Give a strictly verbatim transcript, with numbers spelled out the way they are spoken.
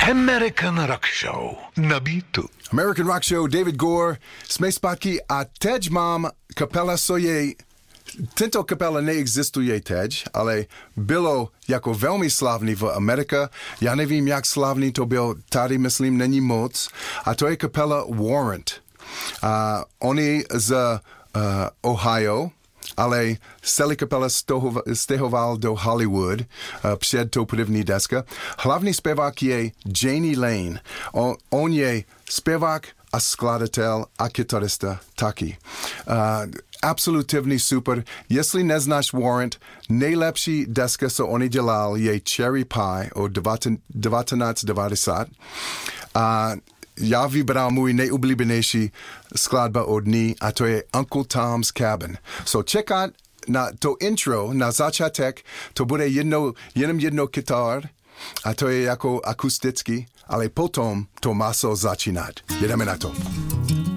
American Rock Show na Beatu. American Rock Show, David Gore, jsme zpátky a teď mám kapela Soje. Tento kapela neexistuje teď, ale bylo jako velmi slavný v Americe. Já nevím, jak slavný to byl tady, myslím, není moc. A to je kapela Warrant. Uh, oni z uh, Ohio, ale celý kapela stěhoval do Hollywood uh, před tou první deska. Hlavní zpěvák je Jani Lane. On, on je zpěvák a skladatel a kytarista taky. Uh, absolutivní super. Jestli neznáš Warrant, nejlepší deska, co oni dělal, je Cherry Pie od devatenáct devadesát. A uh, já vybral můj nejoblíbenější skladba od ní a to je Uncle Tom's Cabin. So čekat na to intro, na začátek, to bude jedno, jenom jedno kytar a to je jako akustický, ale potom to maso začínat. Jedeme na to.